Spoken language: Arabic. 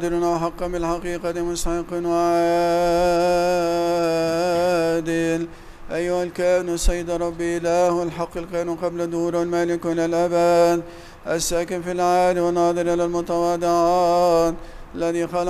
حقا بالحقيقة مستحق وعادل. أيها الكائن سيد ربي إله الحق الكائن قبل دهور المالك إلى الأبد الساكن في العالي والناظر إلى المتواضعات الذي خلق